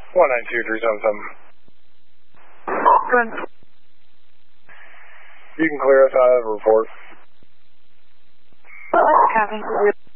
192-377. You can clear us out of the report. Copy.